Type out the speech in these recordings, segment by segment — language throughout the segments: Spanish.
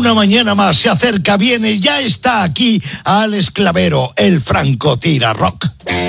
Una mañana más se acerca, viene, ya está aquí Alex Clavero, el Francotira Rock.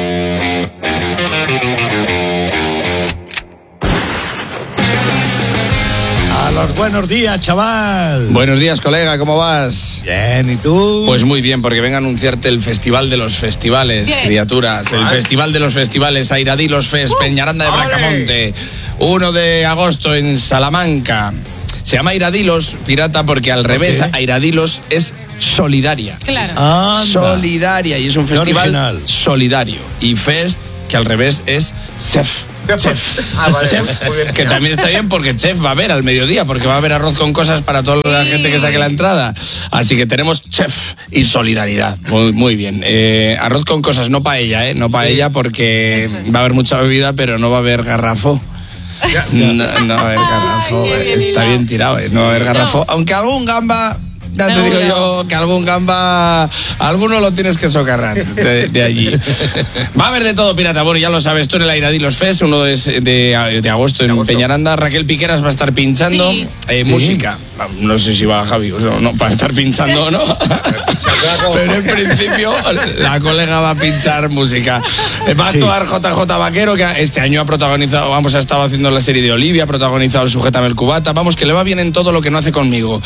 A los buenos días, chaval. Buenos días, colega, ¿cómo vas? Bien, ¿y tú? Pues muy bien, porque vengo a anunciarte el Festival de los Festivales, bien. Criaturas. El Festival de los Festivales, Airadilos Fest, Peñaranda de Bracamonte. 1 de agosto en Salamanca. Se llama Airadilos, pirata, porque al revés, Airadilos es solidaria. Claro. Anda. Solidaria, y es un festival original. Solidario. Y Fest, que al revés es Chef. Chef, vale. Chef, que también está bien porque Chef va a haber al mediodía, porque va a haber arroz con cosas para toda la gente que saque la entrada. Así que tenemos Chef y solidaridad. Muy bien. Arroz con cosas, no paella, no paella, porque va a haber mucha bebida, pero no va a haber garrafo. No va a haber garrafo. Está bien tirado, no va a haber garrafo. Aunque algún gamba... Ya te digo yo que algún gamba, alguno lo tienes que socarrar de allí. Va a haber de todo, pirata. Bueno, ya lo sabes tú en el Airadilos Fest, 1 de agosto en Peñaranda. Raquel Piqueras va a estar pinchando música. No sé si va Javi, no, para estar pinchando o no. Pero en principio la colega va a pinchar música. Va a actuar JJ Vaquero, que este año ha protagonizado, ha estado haciendo la serie de Olivia, ha protagonizado Sujétame el cubata. Vamos, que le va bien en todo lo que no hace conmigo.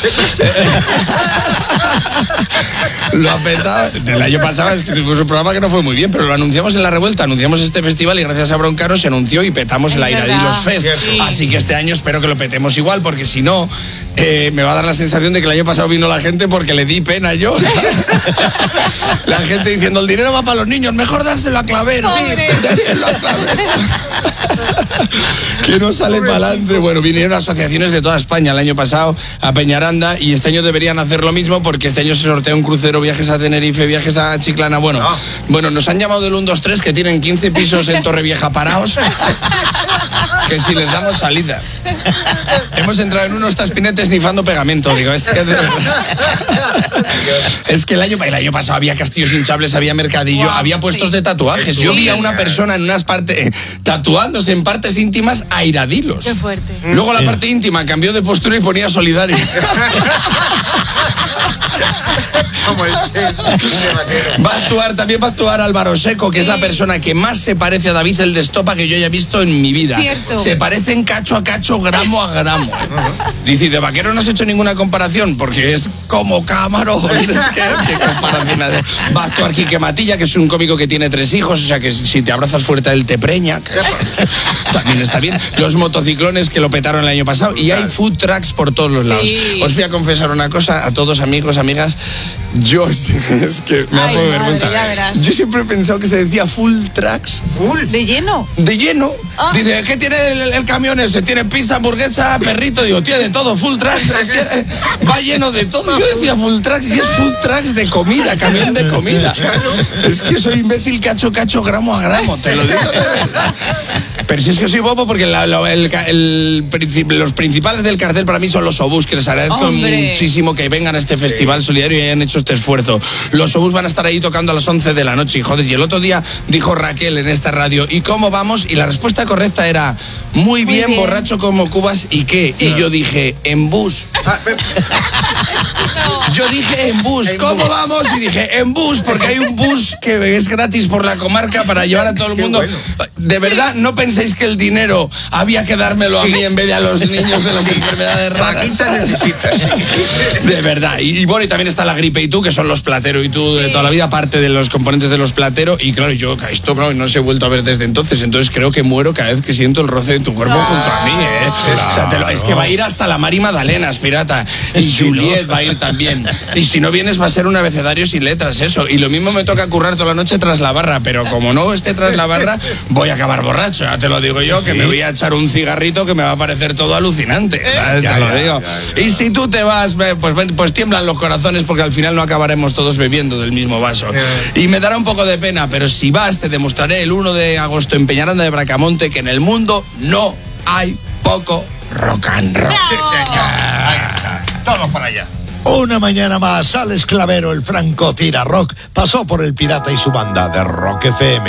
Lo ha petado. El año pasado es que tuvimos un programa que no fue muy bien, pero lo anunciamos en La Revuelta, anunciamos este festival y gracias a Broncaro se anunció y petamos el Airadilos Fest. Sí. Así que este año espero que lo petemos igual, porque si no, me va a dar la sensación de que el año pasado vino la gente porque le di pena yo. La gente diciendo, el dinero va para los niños, mejor dárselo a Clavero. Sí, dárselo a Clavero. Que no sale para adelante. Bueno, vinieron asociaciones de toda España el año pasado a Peñaranda y este año deberían hacer lo mismo, porque este año se sortea un crucero, viajes a Tenerife, viajes a Chiclana. Bueno, nos han llamado del 1, 2, 3, que tienen 15 pisos en Torrevieja parados, que si les damos salida. Hemos entrado en unos taspinetes nifando pegamento, digo, es que el año pasado había castillos hinchables, había mercadillo, había puestos de tatuajes. Yo vi a una persona en unas partes tatuándose en partes íntimas Airadilos. Qué fuerte. Luego la parte íntima cambió de postura y ponía solidario. También va a actuar Álvaro Seco, que es la persona que más se parece a David el de Estopa que yo haya visto en mi vida. Cierto. Se parecen cacho a cacho, gramo a gramo. Dice, de Vaquero no has hecho ninguna comparación, porque es como Cámaro. ¿Qué comparación? Va a actuar Quique Matilla, que es un cómico que tiene 3 hijos, o sea que si te abrazas fuerte él te preña. También está bien. Los motociclones, que lo petaron el año pasado, y hay food trucks por todos los lados. Sí. Os voy a confesar una cosa a todos, amigos, amigas. Yo, es que me hago vergüenza. Yo siempre he pensado que se decía full tracks. ¿Full? ¿De lleno? De lleno. Dice, ¿qué tiene el camión ese? Tiene pizza, hamburguesa, perrito. Digo, tiene todo, full tracks. Va lleno de todo. Yo decía full tracks y es full tracks de comida, camión de comida. Es que soy imbécil, cacho, gramo a gramo, te lo digo de verdad. Pero si es que soy bobo, porque los principales del cartel para mí son los obús, que les agradezco muchísimo que vengan a este festival solidario y hayan hecho este esfuerzo. Los obús van a estar ahí tocando a las 11 de la noche. Y joder, y el otro día dijo Raquel en esta radio, ¿y cómo vamos? Y la respuesta correcta era, muy bien, borracho como cubas, ¿y qué? Sí. Y yo dije, en bus. Yo dije en bus, ¿cómo vamos? Y dije en bus, porque hay un bus que es gratis por la comarca para llevar a todo el mundo. Bueno. De verdad, ¿no pensáis que el dinero había que dármelo a mí en vez de a los niños de las enfermedades raras? De verdad. Y bueno, y también está la gripe y tú, que son los Platero y tú de toda la vida, aparte de los componentes de los Platero. Y claro, yo esto no se he vuelto a ver desde entonces creo que muero cada vez que siento el roce de tu cuerpo junto a mí, O sea, es que va a ir hasta la Mari Madalenas, pirata. Y Juliet va a ir también. Y si no vienes va a ser un abecedario sin letras, eso. Y lo mismo me toca currar toda la noche tras la barra, pero como no esté tras la barra, voy a acabar borracho, ya te lo digo yo, que me voy a echar un cigarrito que me va a parecer todo alucinante, ¿sabes? Te lo digo. Y si tú te vas, pues tiemblan los corazones, porque al final no acabaremos todos bebiendo del mismo vaso. Y me dará un poco de pena, pero si vas, te demostraré el 1 de agosto en Peñaranda de Bracamonte que en el mundo no hay poco rock and roll. Sí, señor. Ahí está. Todos para allá. Una mañana más, Alex Clavero, el Francotira Rock, pasó por el Pirata y su banda de Rock FM.